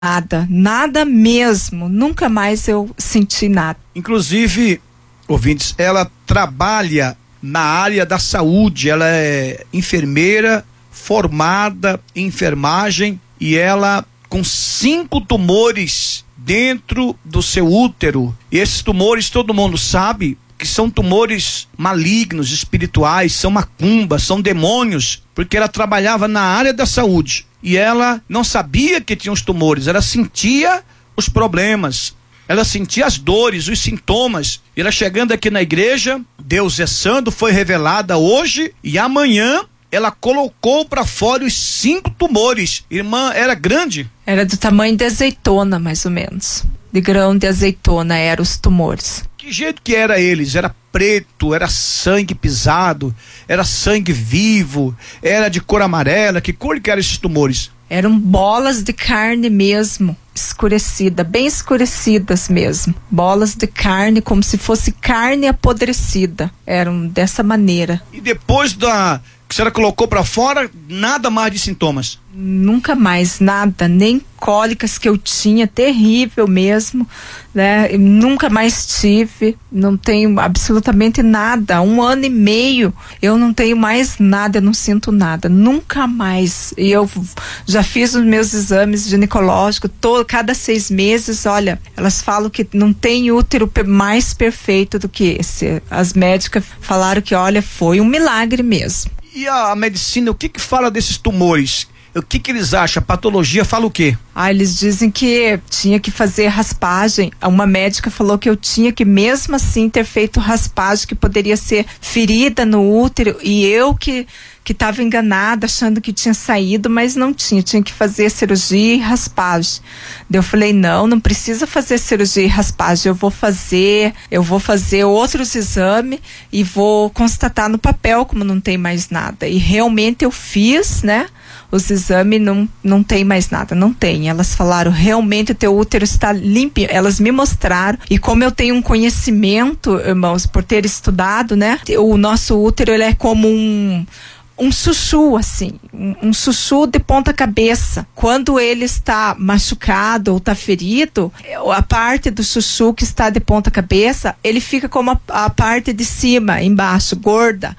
Nada, nada mesmo. Nunca mais eu senti nada. Inclusive, ouvintes, ela trabalha na área da saúde, ela é enfermeira formada em enfermagem e ela com 5 tumores dentro do seu útero. E esses tumores, todo mundo sabe que são tumores malignos, espirituais, são macumbas, são demônios, porque ela trabalhava na área da saúde e ela não sabia que tinha os tumores, ela sentia os problemas, ela sentia as dores, os sintomas. E ela chegando aqui na igreja, Deus é Santo, foi revelada hoje e amanhã ela colocou para fora os 5 tumores. Irmã, era grande? Era do tamanho de azeitona, mais ou menos. De grão de azeitona eram os tumores. Que jeito que era eles? Era preto, era sangue pisado, era sangue vivo, era de cor amarela? Que cor que eram esses tumores? Eram bolas de carne mesmo, escurecida, bem escurecidas mesmo. Bolas de carne, como se fosse carne apodrecida. Eram dessa maneira. E depois que a senhora colocou para fora, nada mais de sintomas? Nunca mais, nada, nem cólicas que eu tinha, terrível mesmo, né? Eu nunca mais tive, não tenho absolutamente nada. 1 ano e meio, eu não tenho mais nada, eu não sinto nada, nunca mais. E eu já fiz os meus exames ginecológicos, cada 6 meses, olha, elas falam que não tem útero mais perfeito do que esse. As médicas falaram que, olha, foi um milagre mesmo. E a medicina, o que fala desses tumores? O que eles acham? A patologia fala o quê? Eles dizem que tinha que fazer raspagem. Uma médica falou que eu tinha que mesmo assim ter feito raspagem, que poderia ser ferida no útero, e eu que estava enganada, achando que tinha saído, mas não tinha que fazer cirurgia e raspagem. Daí eu falei, não precisa fazer cirurgia e raspagem, eu vou fazer outros exames e vou constatar no papel como não tem mais nada. E realmente eu fiz, né? Os exames não tem mais nada, não tem. Elas falaram, realmente o teu útero está limpo. Elas me mostraram, e como eu tenho um conhecimento, irmãos, por ter estudado, né? O nosso útero, ele é como um chuchu, assim, um chuchu de ponta cabeça. Quando ele está machucado ou está ferido, a parte do chuchu que está de ponta cabeça, ele fica como a parte de cima, embaixo, gorda.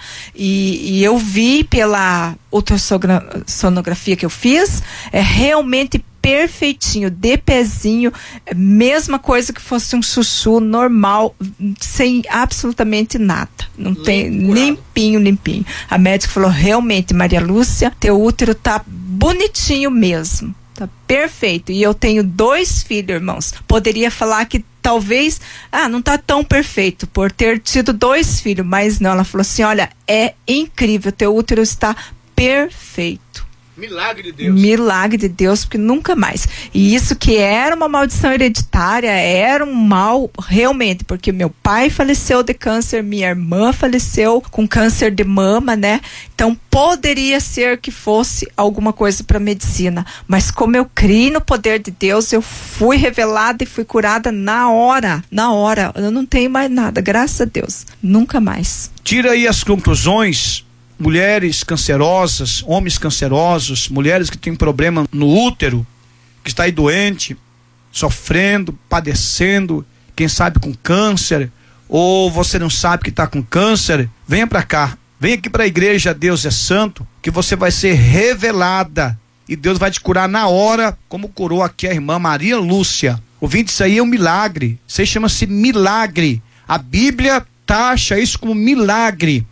E eu vi pela ultrassonografia que eu fiz, é realmente perfeitinho, de pezinho, mesma coisa que fosse um chuchu normal, sem absolutamente nada. Não tem, limpinho. A médica falou, realmente, Maria Lúcia, teu útero tá bonitinho mesmo, tá perfeito. E eu tenho 2 filhos, irmãos. Poderia falar que talvez, não tá tão perfeito por ter tido 2 filhos, mas não, ela falou assim, olha, é incrível, teu útero está perfeito. Milagre de Deus. Milagre de Deus, porque nunca mais. E isso que era uma maldição hereditária, era um mal realmente, porque meu pai faleceu de câncer, minha irmã faleceu com câncer de mama, né? Então poderia ser que fosse alguma coisa para medicina, mas como eu criei no poder de Deus, eu fui revelada e fui curada na hora. Eu não tenho mais nada, graças a Deus, nunca mais. Tira aí as conclusões. Mulheres cancerosas, homens cancerosos, mulheres que têm problema no útero, que está aí doente, sofrendo, padecendo, quem sabe com câncer, ou você não sabe que está com câncer, venha para cá, venha aqui para a igreja Deus é Santo, que você vai ser revelada e Deus vai te curar na hora, como curou aqui a irmã Maria Lúcia. Ouvinte, isso aí é um milagre, isso aí chama-se milagre. A Bíblia taxa isso como milagre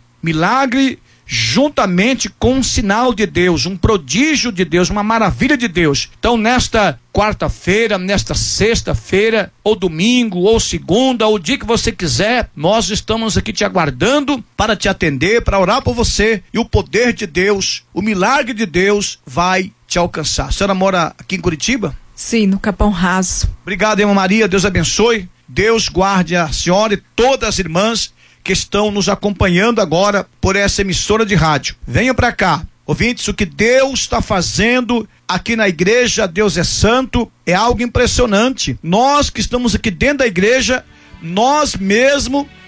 juntamente com um sinal de Deus, um prodígio de Deus, uma maravilha de Deus. Então nesta quarta-feira, nesta sexta-feira, ou domingo, ou segunda, ou o dia que você quiser, nós estamos aqui te aguardando para te atender, para orar por você, e o poder de Deus, o milagre de Deus vai te alcançar. A senhora mora aqui em Curitiba? Sim, no Capão Raso. Obrigado, irmã Maria, Deus abençoe, Deus guarde a senhora e todas as irmãs que estão nos acompanhando agora por essa emissora de rádio. Venham para cá, ouvintes, o que Deus está fazendo aqui na igreja Deus é Santo é algo impressionante. Nós que estamos aqui dentro da igreja, nós mesmo